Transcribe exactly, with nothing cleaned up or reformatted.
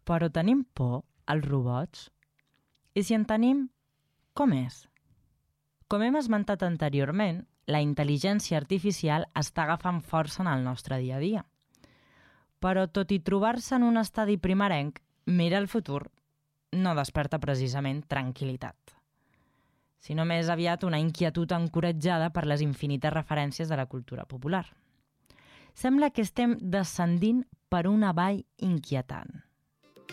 Però tenim por als robots? I si en tenim, com és? Com hem esmentat anteriorment, la intel·ligència artificial està agafant força en el nostre dia a dia. Però tot i trobar-se en un estadi primerenc, mira el futur no desperta precisament tranquil·litat, sinó més aviat una inquietud encoratjada per les infinites referències de la cultura popular. Sembla que estem descendint per una vall inquietant.